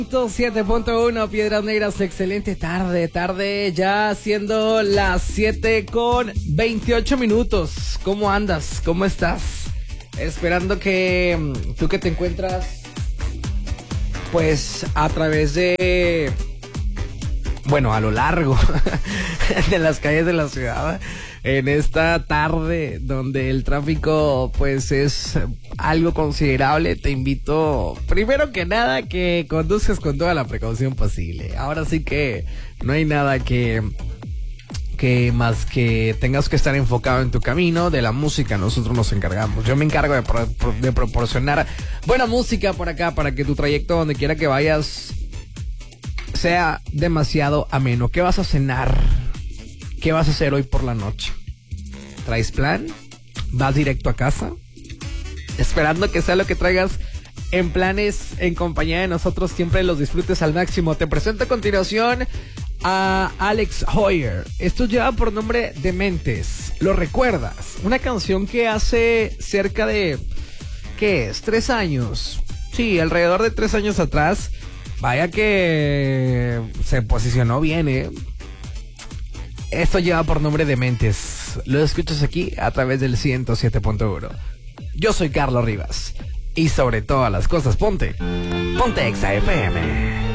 107.1 Piedras Negras, excelente tarde ya siendo las 7:28. ¿Cómo andas? ¿Cómo estás? Esperando que tú que te encuentras pues a través de, bueno, a lo largo de las calles de la ciudad en esta tarde donde el tráfico pues es algo considerable, te invito primero que nada que conduzcas con toda la precaución posible. Ahora sí que no hay nada que más que tengas que estar enfocado en tu camino. De la música nosotros nos encargamos. Yo me encargo de proporcionar buena música por acá para que tu trayecto donde quiera que vayas sea demasiado ameno. ¿Qué vas a cenar? ¿Qué vas a hacer hoy por la noche? ¿Traes plan? ¿Vas directo a casa? Esperando que sea lo que traigas en planes en compañía de nosotros, siempre los disfrutes al máximo. Te presento a continuación a Alex Hoyer. Esto lleva por nombre Dementes. ¿Lo recuerdas? Una canción que hace cerca de, ¿qué es? 3 años. Sí, alrededor de 3 años atrás. Vaya que se posicionó bien, Esto lleva por nombre Dementes. Lo escuchas aquí a través del 107.1. Yo soy Carlos Rivas. Y sobre todas las cosas, ponte Exa FM.